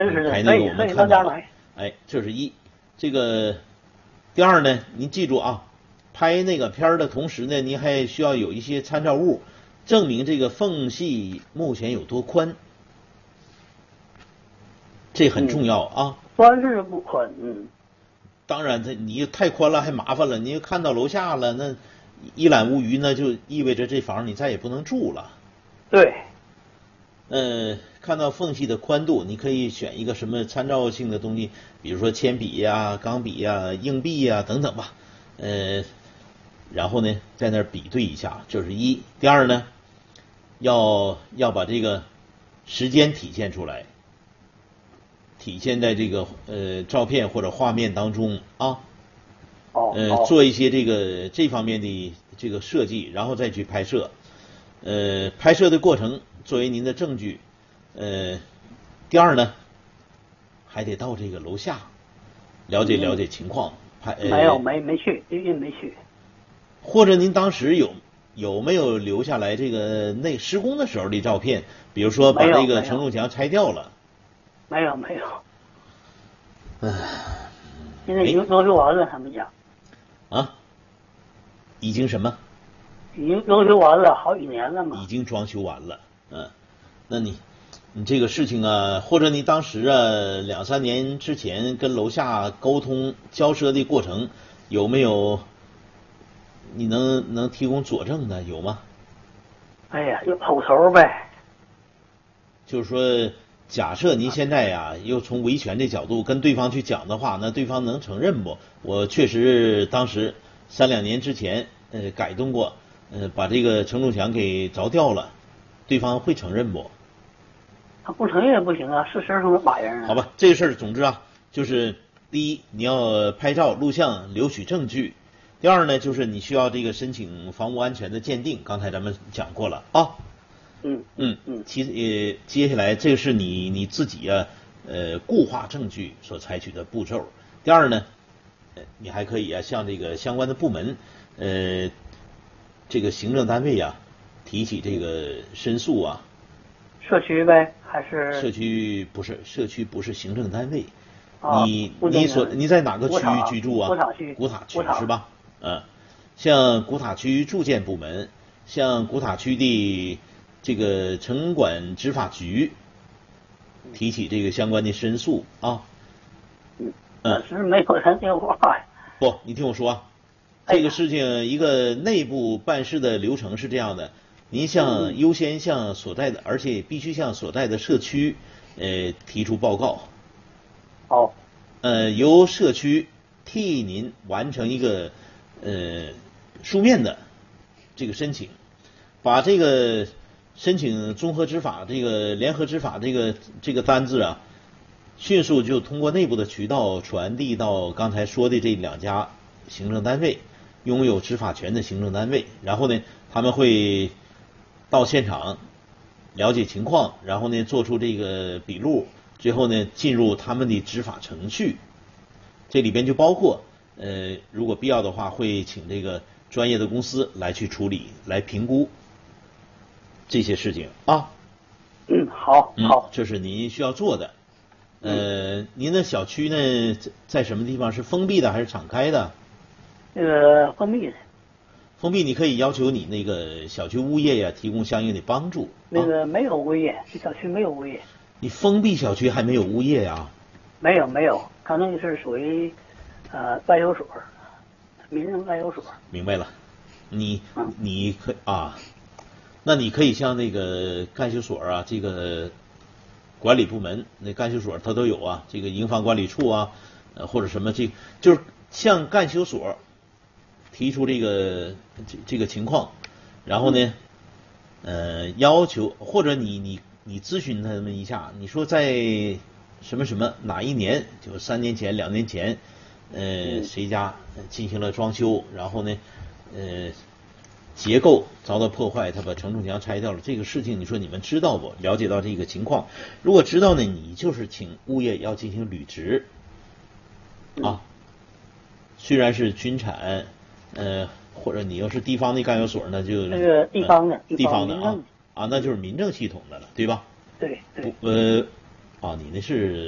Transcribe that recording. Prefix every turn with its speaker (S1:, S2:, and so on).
S1: 真是的，
S2: 拍那个我们看到了。哎，这是一。这个第二呢，您记住啊，拍那个片儿的同时呢，您还需要有一些参照物，证明这个缝隙目前有多宽，这很重要啊。
S1: 宽是不宽，
S2: 当然，你太宽了还麻烦了，你看到楼下了，那一览无余，那就意味着这房你再也不能住了。
S1: 对。
S2: 看到缝隙的宽度，你可以选一个什么参照性的东西，比如说铅笔呀、钢笔呀、硬币呀等等吧。然后呢，在那儿比对一下，这是一。第二呢，要把这个时间体现出来，体现在这个照片或者画面当中啊。做一些这方面的这个设计，然后再去拍摄。拍摄的过程作为您的证据。第二呢，还得到这个楼下了解了解情况。
S1: 没去，因为没去。
S2: 或者您当时有没有留下来这个施工的时候的照片？比如说把这个承重墙拆掉了。
S1: 没有。现在已经装修完了，他们家。
S2: 啊？已经什么？
S1: 已经装修完了，好几年了嘛。
S2: 已经装修完了，那你这个事情啊，或者你当时啊2、3年之前跟楼下沟通交涉的过程，有没有你能提供佐证的，有吗？
S1: 哎呀，就口头呗。
S2: 就是说，假设您现在呀又从维权的角度跟对方去讲的话，那对方能承认不？我确实当时3、2年之前改动过，把这个承重墙给凿掉了，对方会承认不？
S1: 他不承认也不行啊，事实上是哪样啊？
S2: 好吧，这个事儿总之啊，就是第一，你要拍照、录像留取证据；第二呢，就是你需要这个申请房屋安全的鉴定，刚才咱们讲过了啊。接下来这是你自己啊固化证据所采取的步骤。第二呢，你还可以啊向这个相关的部门这个行政单位啊提起这个申诉啊。
S1: 社区呗，还是
S2: 社区不是行政单位。你在哪个区域居住啊？古塔区是吧？像古塔区住建部门，像古塔区的这个城管执法局提起这个相关的申诉啊。
S1: 是没有人电话呀。
S2: 不，你听我说啊，这个事情一个内部办事的流程是这样的。您优先向所在的，而且必须向所在的社区提出报告。由社区替您完成一个书面的这个申请，把这个申请综合执法这个联合执法这个单子啊，迅速就通过内部的渠道传递到刚才说的这2家行政单位，拥有执法权的行政单位，然后呢，他们会到现场了解情况，然后呢做出这个笔录，最后呢进入他们的执法程序。这里边就包括如果必要的话，会请这个专业的公司来去处理，来评估这些事情啊。
S1: 好，
S2: 这是您需要做的。您的小区呢在什么地方？是封闭的还是敞开的？
S1: 封闭的。
S2: 封闭，你可以要求你那个小区物业呀提供相应的帮助。
S1: 没有物业，这小区没有物业。
S2: 你封闭小区还没有物业呀？
S1: 没有，他那个是属于干休所，民政干休所。
S2: 明白了，你可那你可以向那个干休所啊，这个管理部门，那干休所它都有啊，这个营房管理处啊，或者什么就是向干休所提出这个情况，然后呢，要求或者你咨询他们一下，你说在什么哪一年，就3年前、2年前，谁家进行了装修，然后呢，结构遭到破坏，他把承重墙拆掉了，这个事情你说你们知道不？了解到这个情况，如果知道呢，你就是请物业要进行履职啊，虽然是军产。或者你要是地方的干休所呢，就
S1: 那个地方的
S2: 那就是民政系统的了，对吧？
S1: 对。
S2: 你那是